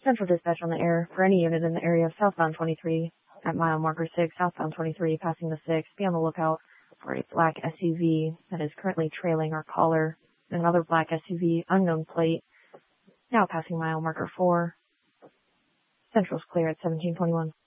Central dispatch on the air for any unit in the area of southbound 23 at mile marker 6, southbound 23, passing the 6. Be on the lookout for a black SUV that is currently trailing our caller. Another black SUV, unknown plate, now passing mile marker 4. Central's clear at 1721.